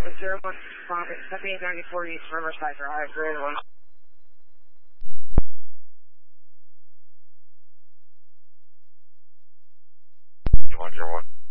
01 7894 East Riverside Drive, grade 1. You want your one?